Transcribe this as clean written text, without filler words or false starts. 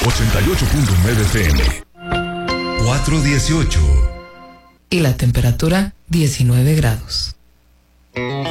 88.9 FM. 418. Y la temperatura 19 grados.